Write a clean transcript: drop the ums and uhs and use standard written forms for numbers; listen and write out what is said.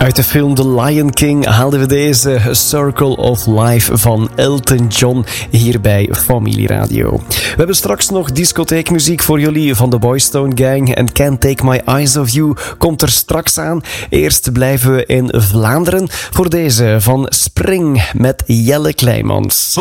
Uit de film The Lion King haalden we deze Circle of Life van Elton John hier bij Familie Radio. We hebben straks nog discotheekmuziek voor jullie van de Boys Town Gang en Can't Take My Eyes Off You komt er straks aan. Eerst blijven we in Vlaanderen voor deze van Spring met Jelle Kleimans.